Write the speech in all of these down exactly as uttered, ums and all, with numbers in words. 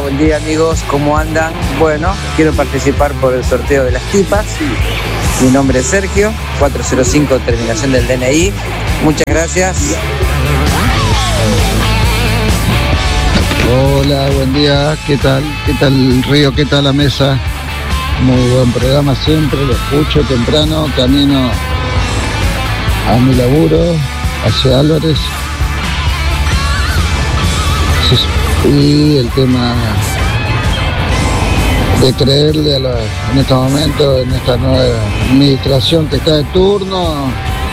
buen día amigos, ¿cómo andan? Bueno, quiero participar por el sorteo de las tipas. Mi nombre es Sergio, cuatro cero cinco terminación del D N I. Muchas gracias. Hola, buen día, ¿qué tal? ¿Qué tal el río? ¿Qué tal la mesa? Muy buen programa siempre, lo escucho temprano, camino a mi laburo, hacia Álvarez. Y el tema de creerle a la, en este momento, en esta nueva administración que está de turno,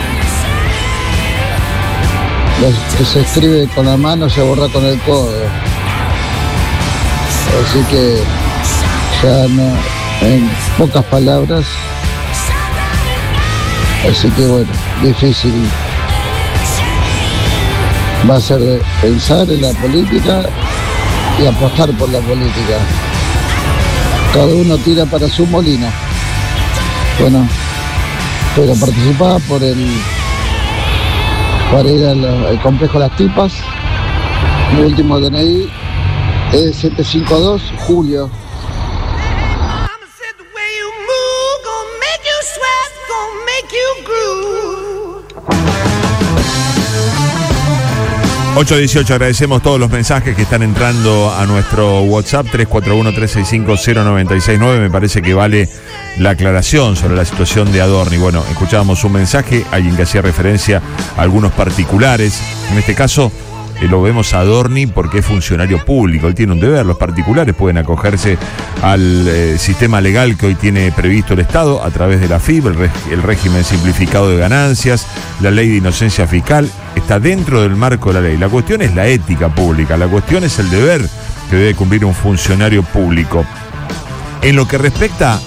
lo que se escribe con la mano se borra con el codo. Así que ya no, en pocas palabras, así que bueno, difícil va a ser pensar en la política y apostar por la política. Cada uno tira para su molino. Bueno, pero participar por el para ir al, al complejo Las Tipas. Mi último D N I es siete cinco dos, Julio. ocho dieciocho, agradecemos todos los mensajes que están entrando a nuestro WhatsApp tres cuatro uno, tres seis cinco, cero nueve seis nueve. Me parece que vale la aclaración sobre la situación de Adorni. Bueno, escuchábamos un mensaje, alguien que hacía referencia a algunos particulares. En este caso, eh, lo vemos a Adorni porque es funcionario público. Él tiene un deber. Los particulares pueden acogerse al eh, sistema legal que hoy tiene previsto el Estado a través de la F I B, el, reg el régimen simplificado de ganancias, la ley de inocencia fiscal. Está dentro del marco de la ley. La cuestión es la ética pública, la cuestión es el deber que debe cumplir un funcionario público. En lo que respecta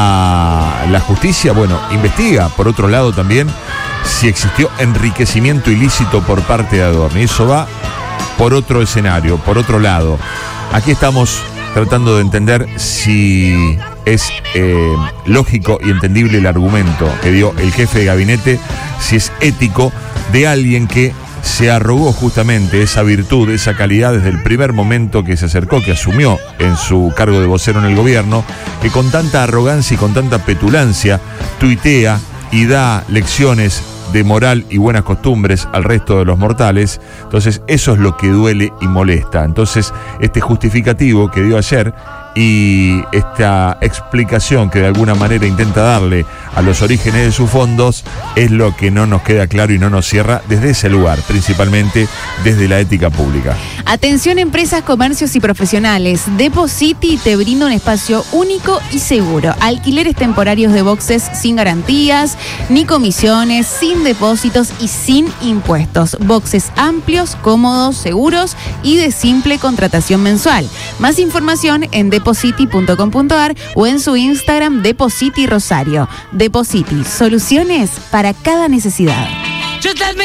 a la justicia, bueno, investiga, por otro lado también, si existió enriquecimiento ilícito por parte de Adorni. Eso va por otro escenario, por otro lado. Aquí estamos tratando de entender si es eh, lógico y entendible el argumento que dio el jefe de gabinete, si es ético de alguien que se arrogó justamente esa virtud, esa calidad desde el primer momento que se acercó, que asumió en su cargo de vocero en el gobierno, que con tanta arrogancia y con tanta petulancia tuitea y da lecciones de moral y buenas costumbres al resto de los mortales. Entonces eso es lo que duele y molesta. Entonces este justificativo que dio ayer y esta explicación que de alguna manera intenta darle a los orígenes de sus fondos es lo que no nos queda claro y no nos cierra desde ese lugar, principalmente desde la ética pública. Atención empresas, comercios y profesionales. Depositi te brinda un espacio único y seguro. Alquileres temporarios de boxes sin garantías, ni comisiones, sin depósitos y sin impuestos. Boxes amplios, cómodos, seguros y de simple contratación mensual. Más información en depositi punto com punto ar o en su Instagram Depositi Rosario. Depositi, soluciones para cada necesidad.